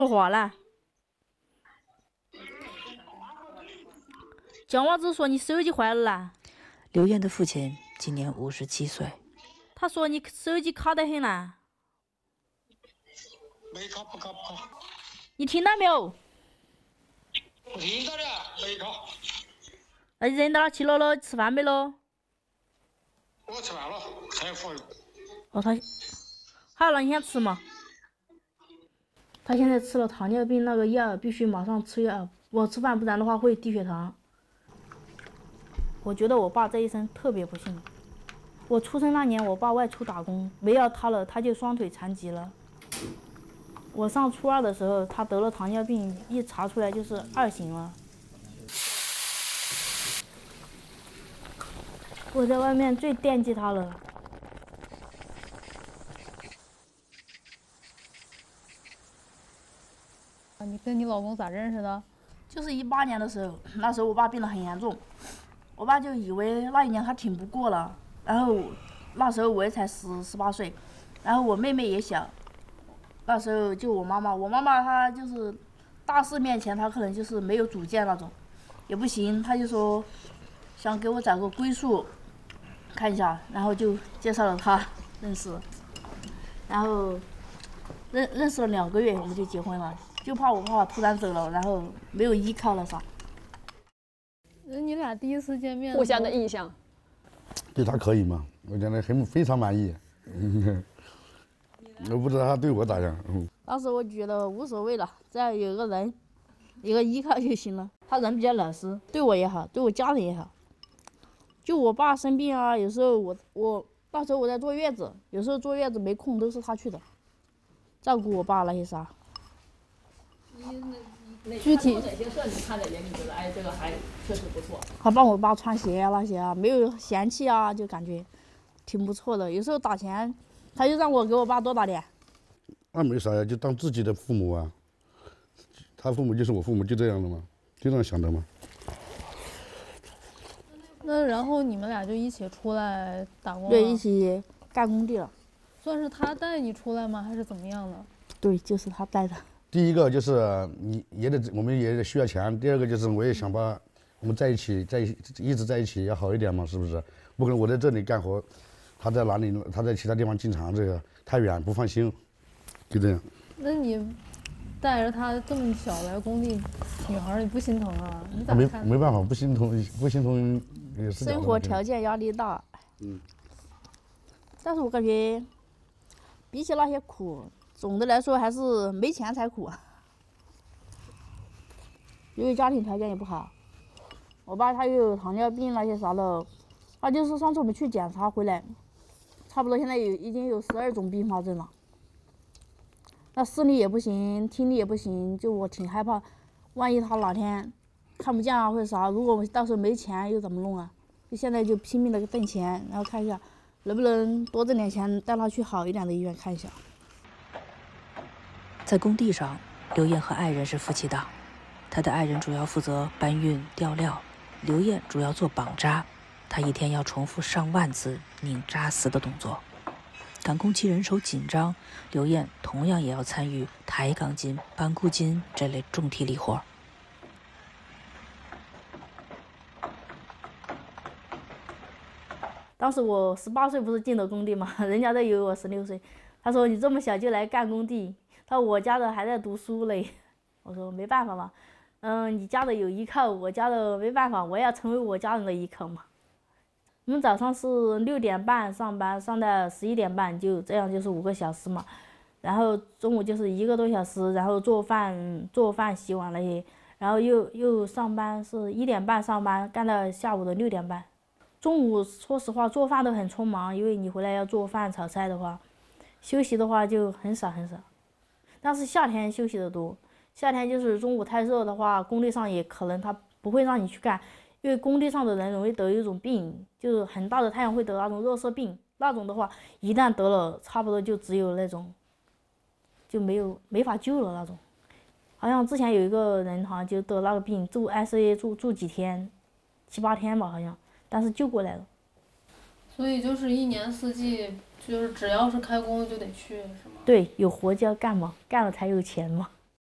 话了。姜娃子说你手机坏了啦。 刘艳的父亲今年57岁， 他说你手机卡得很啦。 没卡，不卡，不卡。 你听到没有？ 我听到了，没卡。 那你人到哪去了咯？吃饭没咯？ 我吃饭了，菜服了。 哦，好，那你先吃嘛。他现在吃了糖尿病那个药，必须马上吃药，我吃饭，不然的话会低血糖。我觉得我爸这一生特别不幸。我出生那年，我爸外出打工，没要他了，他就双腿残疾了。我上初2的时候，他得了糖尿病，一查出来就是2型了。我在外面最惦记他了。 你跟你老公咋认识的？ 就是18年的时候，那时候我爸病得很严重，我爸就以为那一年他挺不过了，然后那时候我也才18岁，然后我妹妹也小，那时候就我妈妈她就是大事面前她可能就是没有主见那种，也不行，她就说想给我找个归宿看一下，然后就介绍了他认识，然后认识了2个月我们就结婚了。就怕我爸爸突然走了，然后没有依靠了啥。 那你俩第一次见面， 互相的印象， 对他可以嘛？我觉得非常满意。我不知道他对我咋样。 当时我觉得无所谓了，只要有个人，有个依靠就行了。他人比较老实，对我也好，对我家人也好。就我爸生病啊，有时候我那时候我在坐月子，有时候坐月子没空都是他去的，照顾我爸那些啥。 具体哪些事儿你看在眼里，觉得哎，这个还确实不错。 他帮我爸穿鞋啊那些啊，没有嫌弃啊，就感觉挺不错的。有时候打钱，他就让我给我爸多打点。 那没啥呀，就当自己的父母啊。他父母就是我父母，就这样的嘛，就这样想的嘛。 那然后你们俩就一起出来打工了？ 对，一起干工地了。 算是他带你出来吗？还是怎么样的？ 对，就是他带的。 第一个就是我们也得需要钱。第二个就是我也想把我们一直在一起要好一点嘛，是不是？不可能我在这里干活，他在哪里？他在其他地方进厂，这个太远不放心，就这样。 那你带着他这么小来工地，女孩你不心疼啊？你咋看？ 没办法，不心疼也是。 生活条件压力大。但是我感觉，比起那些苦。总的来说还是没钱才苦，因为家庭条件也不好。我爸他又有糖尿病那些啥的，他就是上次我们去检查回来，差不多现在已经有12种并发症了。那视力也不行，听力也不行，就我挺害怕，万一他哪天看不见啊或者啥，如果我到时候没钱又怎么弄啊？就现在就拼命的挣钱，然后看一下能不能多挣点钱带他去好一点的医院看一下。 在工地上，刘艳和爱人是夫妻档，他的爱人主要负责搬运吊料，刘艳主要做绑扎，他一天要重复上万次拧扎丝的动作。赶工期人手紧张，刘艳同样也要参与抬钢筋、搬箍筋这类重体力活。 当时我18岁不是进的工地嘛，人家都以为我16岁。他说你这么小就来干工地。他说我家的还在读书嘞，我说没办法嘛，你家的有依靠，我家的没办法，我也要成为我家人的依靠嘛。我们早上是6点半上班，上到11点半，就这样就是5个小时嘛。然后中午就是1个多小时，然后做饭、洗碗那些，然后又上班是1点半上班，干到下午的6点半。中午说实话做饭都很匆忙，因为你回来要做饭炒菜的话，休息的话就很少。但是夏天休息的多，夏天就是中午太热的话，工地上也可能他不会让你去干，因为工地上的人容易得一种病，就是很大的太阳会得那种热射病，那种的话一旦得了，差不多就只有那种就没法救了那种。好像之前有一个人好像就得那个病，住 ICU 住几天，7、8天吧好像，但是救过来了。 所以就是1年4季，就是只要是开工就得去，是吗？ 对，有活就要干嘛，干了才有钱嘛。